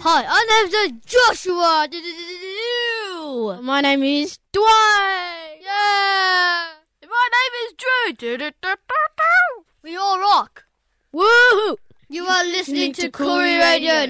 Hi, I'm Joshua. My name is Dwayne. Yeah. My name is Drew. We all rock. Woohoo! You are listening to Corey Radio